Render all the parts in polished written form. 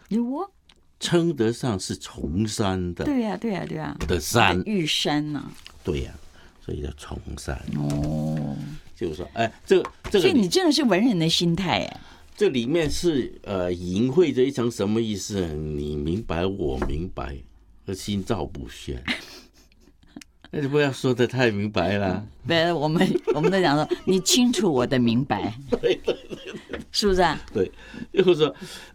有称得上是崇山的。 对呀，对呀，对呀。 的山， 玉山呐。 对呀，所以叫崇山。 哦， 就是说，这个， 所以你真的是文人的心态哎。 这里面是隐晦着一层什么意思？你明白，我明白，而心照不宣。那就不要说的太明白了。 不，我们都讲说，你清楚我的明白， 对， 是不是啊？ 对，就是说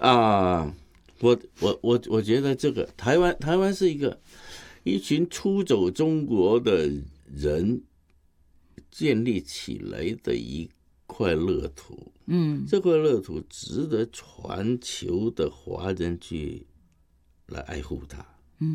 我觉得这个台湾是一群出走中国的人建立起来的一块乐土。这块乐土值得全球的华人去来爱护它。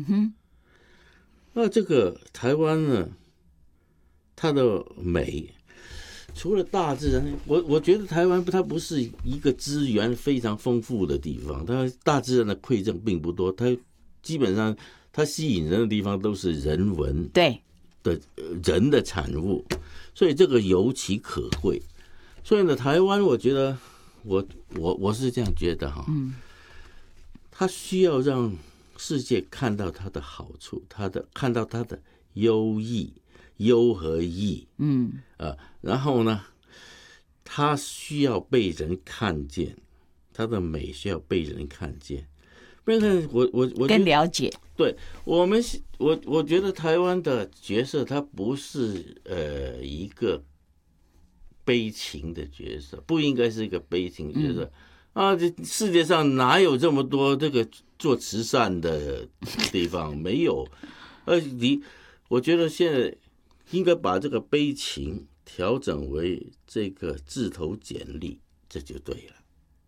那这个台湾呢，它的美，除了大自然，我觉得台湾它不是一个资源非常丰富的地方，它大自然的馈赠并不多，它基本上它吸引人的地方都是人文对的人的产物，所以这个尤其可贵。所以呢，台湾我觉得我是这样觉得哈，它需要让世界看到它的好处，看到它的优和义，然后呢，它需要被人看见，它的美需要被人看见。不然我更了解。 对我觉得台湾的角色，它不是一个悲情的角色，不应该是一个悲情角色。这世界上哪有这么多这个做慈善的地方？没有。我觉得现在应该把这个悲情调整为这个自投简历，这就对了。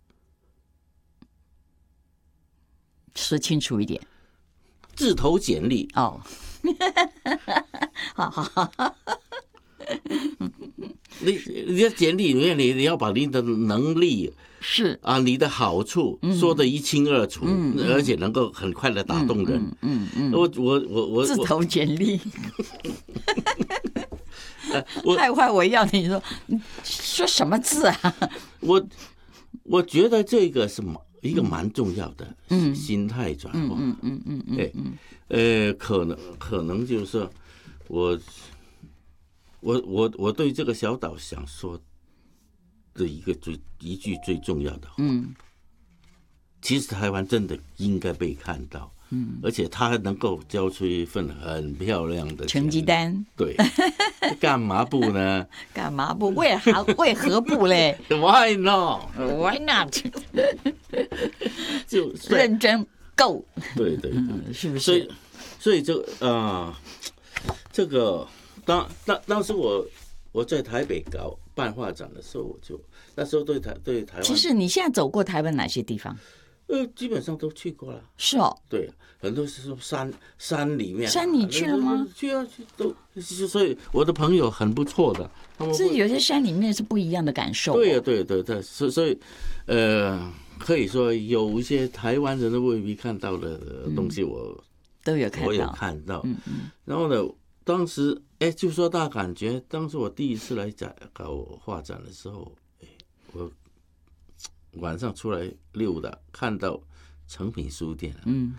说清楚一点。 自投简历哦。好。 你在简历里面，你要把你的能力是你的好处说得一清二楚，而且能够很快的打动人。我自投简历。太坏，我要你说什么字啊？ 我觉得这个是一个蛮重要的心态转化。可能就是说我对这个小岛想说的一句最重要的话，其实台湾真的应该被看到，而且它能够交出一份很漂亮的成绩单。 对，干嘛不呢？ 干嘛不？为何不嘞 ？Why not？ Why not？ 就认真够。 对， 是不是？ 所以这个当时我在台北办画展的时候，那时候对台湾。 其实你现在走过台湾哪些地方？ 基本上都去过了。 是哦。 对，很多是说山里面。 山你去了吗？ 去都。所以我的朋友很不错的，他们是有些山里面是不一样的感受。 对，所以可以说有一些台湾人都未必看到的东西，我有看到。然后呢，当时就说大感觉，当时我第一次来搞画展的时候，我晚上出来溜达，看到诚品书店，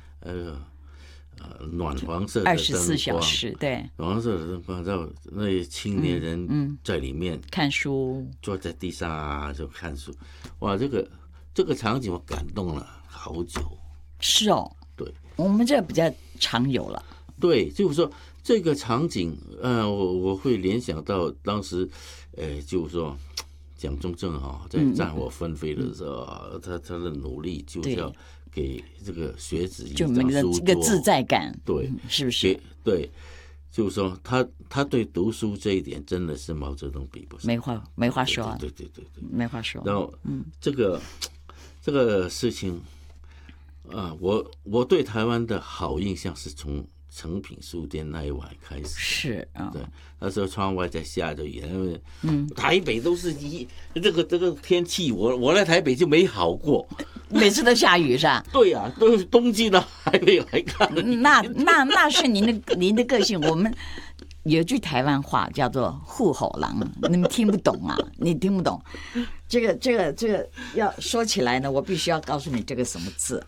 暖黄色的灯光 ，24小时，对， 暖黄色的灯光，然后那些青年人在里面看书， 坐在地上就看书，哇，这个场景我感动了好久。 是哦。 对， 我们这比较常有了。 对，就是说这个场景，我会联想到当时，就是说蒋中正在战火纷飞的时候，他的努力就是要给这个学子一张书桌， 就一个自在感， 对， 是不是？ 对，就是说他对读书这一点真的是毛泽东比不上， 没话说， 对， 没话说。 然后，这个事情。我对台湾的好印象是从诚品书店那一晚开始。 是啊。 对，那时候窗外在下着雨，台北都是这个天气，我来台北就没好过， 每次都下雨是吧？ 对呀，都是冬季的还没有来看。 那是您的个性。我们有句台湾话叫做户口郎，你们听不懂啊？你听不懂。这个要说起来呢，我必须要告诉你这个什么字。